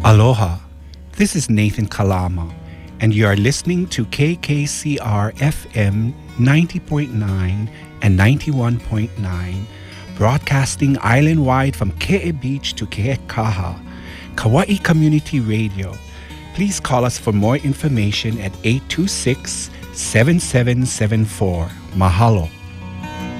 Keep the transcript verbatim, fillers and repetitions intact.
Aloha. This is Nathan Kalama, and you are listening to K K C R F M ninety point nine and ninety-one point nine, broadcasting island-wide from Ke'e Beach to Ke'ekaha, Kauai Community Radio. Please call us for more information at eight two six, seven seven seven four. Mahalo.